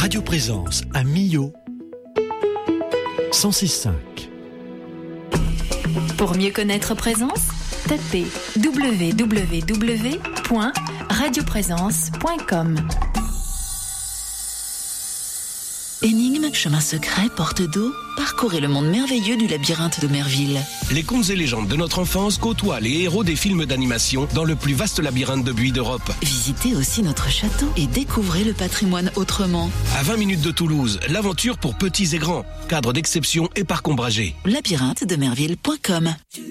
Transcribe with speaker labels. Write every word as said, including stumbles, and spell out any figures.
Speaker 1: Radio Présence à Millau, cent six virgule cinq.
Speaker 2: Pour mieux connaître Présence, tapez w w w point radio présence point com.
Speaker 3: Énigmes, chemins secrets, portes d'eau, parcourez le monde merveilleux du labyrinthe de Merville.
Speaker 4: Les contes et légendes de notre enfance côtoient les héros des films d'animation dans le plus vaste labyrinthe de buis d'Europe.
Speaker 3: Visitez aussi notre château et découvrez le patrimoine autrement.
Speaker 4: À vingt minutes de Toulouse, l'aventure pour petits et grands, cadre d'exception et parcs ombragés.
Speaker 3: labyrinthe de merville point com.